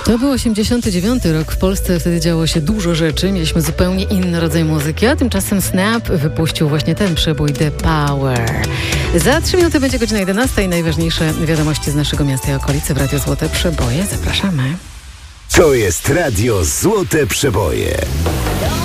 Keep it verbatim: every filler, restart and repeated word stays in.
To był osiemdziesiąty dziewiąty rok. W Polsce wtedy działo się dużo rzeczy. Mieliśmy zupełnie inny rodzaj muzyki, a tymczasem Snap wypuścił właśnie ten przebój The Power. Za trzy minuty będzie godzina jedenasta i najważniejsze wiadomości z naszego miasta i okolicy w Radiu Złote Przeboje. Zapraszamy. To jest Radio Złote Przeboje.